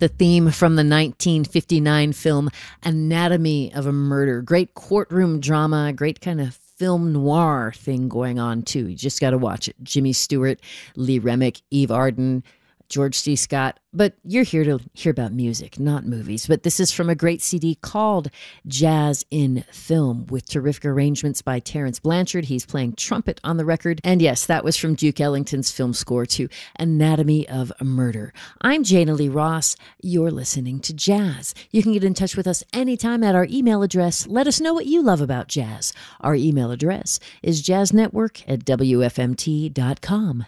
the theme from the 1959 film Anatomy of a Murder. Great courtroom drama, great kind of film noir thing going on, too. You just got to watch it. Jimmy Stewart, Lee Remick, Eve Arden, George C. Scott. But you're here to hear about music, not movies. But this is from a great CD called Jazz in Film with terrific arrangements by Terence Blanchard. He's playing trumpet on the record. And yes, that was from Duke Ellington's film score to Anatomy of a Murder. I'm Jana Lee Ross. You're listening to Jazz. You can get in touch with us anytime at our email address. Let us know what you love about jazz. Our email address is jazznetwork@wfmt.com.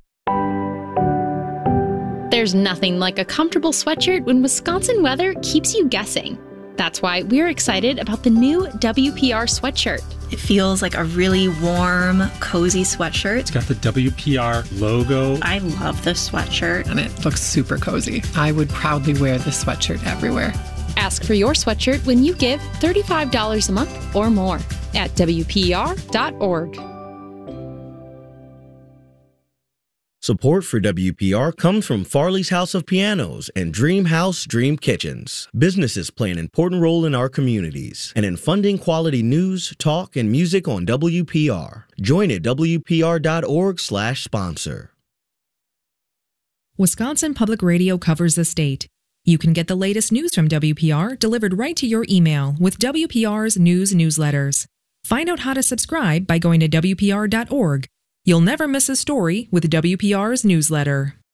There's nothing like a comfortable sweatshirt when Wisconsin weather keeps you guessing. That's why we're excited about the new WPR sweatshirt. It feels like a really warm, cozy sweatshirt. It's got the WPR logo. I love this sweatshirt. And it looks super cozy. I would proudly wear this sweatshirt everywhere. Ask for your sweatshirt when you give $35 a month or more at WPR.org. Support for WPR comes from Farley's House of Pianos and Dream House Dream Kitchens. Businesses play an important role in our communities and in funding quality news, talk, and music on WPR. Join at WPR.org/sponsor. Wisconsin Public Radio covers the state. You can get the latest news from WPR delivered right to your email with WPR's news newsletters. Find out how to subscribe by going to WPR.org. You'll never miss a story with WPR's newsletter.